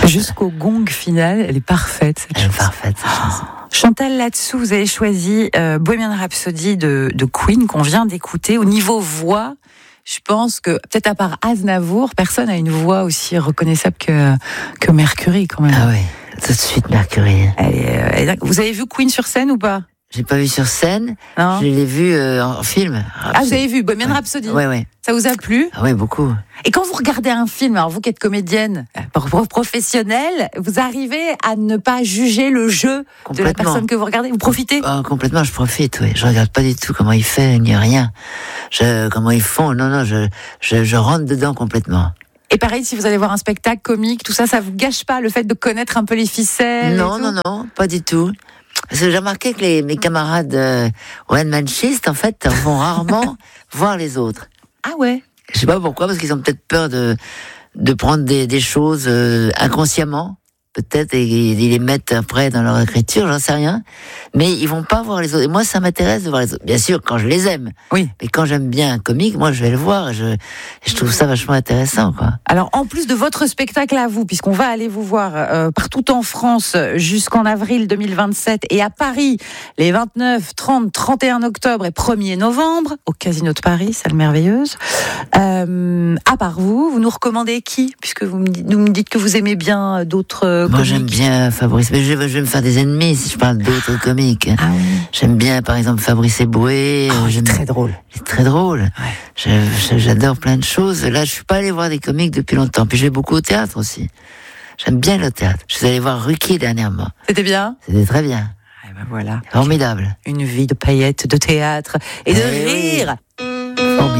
Jusqu'au gong final, elle est parfaite. Elle est parfaite, cette chanson. Chantal Latsou, vous avez choisi Bohemian Rhapsody de Queen qu'on vient d'écouter. Au niveau voix, je pense que peut-être à part Aznavour, personne n'a une voix aussi reconnaissable que Mercury quand même. Ah oui, tout de suite Mercury. Vous avez vu Queen sur scène ou pas? J'ai pas vu sur scène, Non. je l'ai vu en film. Ah, vous avez vu Bohemian Rhapsody? Ouais. Ça vous a plu? Ah oui, beaucoup. Et quand vous regardez un film, alors vous qui êtes comédienne professionnelle, vous arrivez à ne pas juger le jeu de la personne que vous regardez? Vous profitez? Complètement, je profite, oui. Je regarde pas du tout comment il fait, ni rien. Comment ils font, non, je rentre dedans complètement. Et pareil, si vous allez voir un spectacle comique, tout ça, ça vous gâche pas le fait de connaître un peu les ficelles? Non, pas du tout. Parce que j'ai remarqué que mes camarades one-man-chistes, en fait, vont rarement voir les autres. Ah ouais? Je sais pas pourquoi, parce qu'ils ont peut-être peur de prendre des choses inconsciemment, peut-être, et ils les mettent après dans leur écriture, j'en sais rien. Mais ils vont pas voir les autres. Et moi, ça m'intéresse de voir les autres. Bien sûr, quand je les aime. Oui. Mais quand j'aime bien un comique, moi, je vais le voir. Et je trouve ça vachement intéressant, quoi. Alors, en plus de votre spectacle à vous, puisqu'on va aller vous voir partout en France jusqu'en avril 2027 et à Paris les 29, 30, 31 octobre et 1er novembre au Casino de Paris, salle merveilleuse. À part vous nous recommandez qui? Puisque vous me dites que vous aimez bien d'autres Moi, comiques. j'aime bien Fabrice. Mais je vais me faire des ennemis si je parle d'autres comiques. Ah oui. J'aime bien, par exemple, Fabrice Eboué. C'est très drôle. Il est très drôle. Ouais. J'adore plein de choses. Là, je suis pas allé voir des comiques depuis longtemps. Puis je vais beaucoup au théâtre aussi. J'aime bien le théâtre. Je suis allé voir Ruquier dernièrement. C'était bien? C'était très bien. Eh ben voilà. Formidable. Une vie de paillettes, de théâtre et de rire. Formidable.